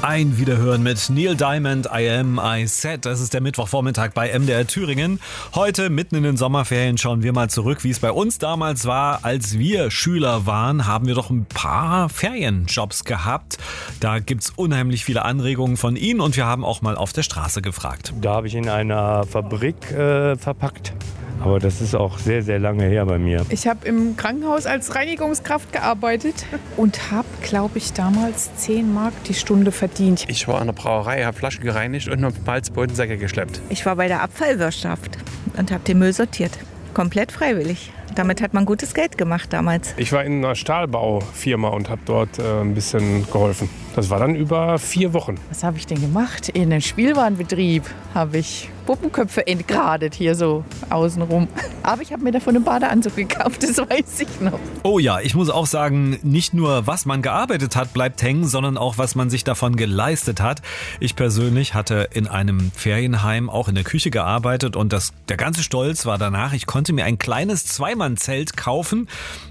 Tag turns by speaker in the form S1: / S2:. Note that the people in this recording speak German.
S1: Ein Wiederhören mit Neil Diamond, I Am, I Said. Das ist der Mittwochvormittag bei MDR Thüringen. Heute, mitten in den Sommerferien, schauen wir mal zurück, wie es bei uns damals war. Als wir Schüler waren, haben wir doch ein paar Ferienjobs gehabt. Da gibt's unheimlich viele Anregungen von Ihnen und wir haben auch mal auf der Straße gefragt.
S2: Da habe ich in einer Fabrik verpackt. Aber das ist auch sehr, sehr lange her bei mir.
S3: Ich habe im Krankenhaus als Reinigungskraft gearbeitet und habe, glaube ich, damals 10 Mark die Stunde verdient.
S4: Ich war in der Brauerei, habe Flaschen gereinigt und noch Malzbodensäcke geschleppt.
S5: Ich war bei der Abfallwirtschaft und habe den Müll sortiert. Komplett freiwillig. Damit hat man gutes Geld gemacht damals.
S6: Ich war in einer Stahlbaufirma und habe dort ein bisschen geholfen. Das war dann über 4 Wochen.
S3: Was habe ich denn gemacht? In einem Spielwarenbetrieb habe ich Puppenköpfe entgradet, hier so außenrum. Aber ich habe mir davon einen Badeanzug gekauft, das weiß ich noch.
S1: Oh ja, ich muss auch sagen, nicht nur was man gearbeitet hat, bleibt hängen, sondern auch was man sich davon geleistet hat. Ich persönlich hatte in einem Ferienheim auch in der Küche gearbeitet und der ganze Stolz war danach, ich konnte mir ein kleines Zweimannzelt kaufen.